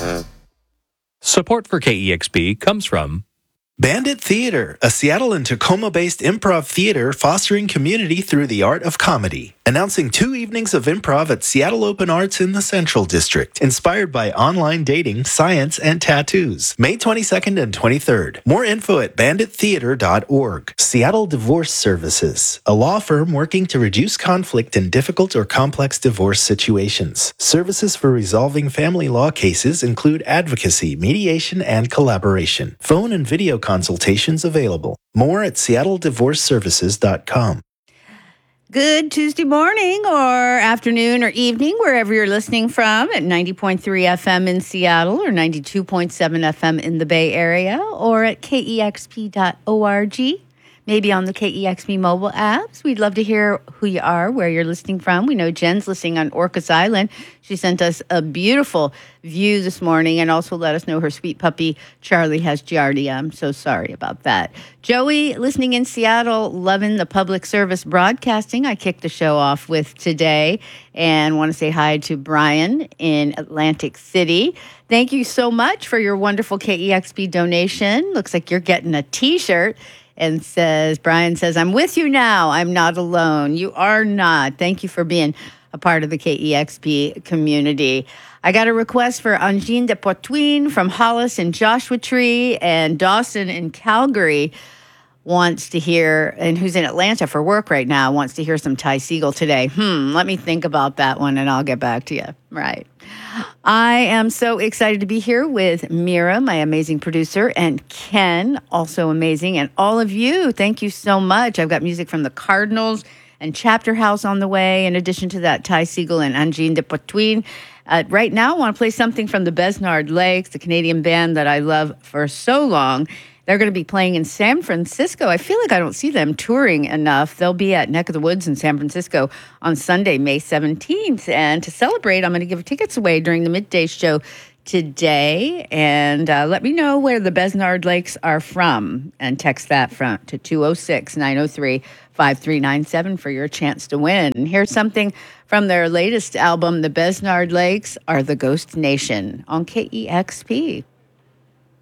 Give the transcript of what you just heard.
Support for KEXP comes from Bandit Theater, a Seattle and Tacoma-based improv theater fostering community through the art of comedy. Announcing 2 evenings of improv at Seattle Open Arts in the Central District, inspired by online dating, science, and tattoos. May 22nd and 23rd. More info at bandittheater.org. Seattle Divorce Services, a law firm working to reduce conflict in difficult or complex divorce situations. Services for resolving family law cases include advocacy, mediation, and collaboration. Phone and video consultations available. More at seattledivorceservices.com. Good Tuesday morning or afternoon or evening, wherever you're listening from, at 90.3 FM in Seattle or 92.7 FM in the Bay Area, or at kexp.org, maybe on the KEXP mobile apps. We'd love to hear who you are, where you're listening from. We know Jen's listening on Orcas Island. She sent us a beautiful view this morning and also let us know her sweet puppy, Charlie, has giardia. I'm so sorry about that. Joey, listening in Seattle, loving the public service broadcasting I kicked the show off with today, and want to say hi to Brian in Atlantic City. Thank you so much for your wonderful KEXP donation. Looks like you're getting a T-shirt. And Brian says, I'm with you now. I'm not alone. You are not. Thank you for being a part of the KEXP community. I got a request for Angine de Poitouin from Hollis and Joshua Tree, and Dawson in Calgary wants to hear, and who's in Atlanta for work right now, wants to hear some Ty Segall today. Let me think about that one, and I'll get back to you. Right. I am so excited to be here with Mira, my amazing producer, and Ken, also amazing, and all of you. Thank you so much. I've got music from the Cardinals and Chapter House on the way, in addition to that, Ty Segall and Angine de Poitouin. Right now, I want to play something from the Besnard Lakes, the Canadian band that I love for so long. They're going to be playing in San Francisco. I feel like I don't see them touring enough. They'll be at Neck of the Woods in San Francisco on Sunday, May 17th. And to celebrate, I'm going to give tickets away during the midday show today. And let me know where the Besnard Lakes are from, and text that to 206-903-5397 for your chance to win. And here's something from their latest album, The Besnard Lakes Are the Ghost Nation, on KEXP.